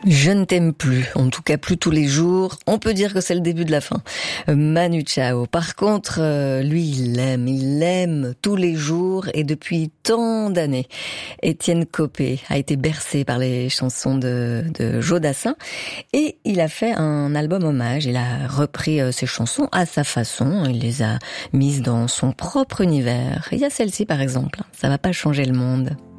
Je ne t'aime plus, en tout cas plus tous les jours. On peut dire que c'est le début de la fin. Manu Chao. Par contre, lui, il l'aime tous les jours et depuis tant d'années. Étienne Copé a été bercé par les chansons de Joe Dassin et il a fait un album hommage. Il a repris ses chansons à sa façon. Il les a mises dans son propre univers. Il y a celle-ci par exemple. Ça va pas changer le monde.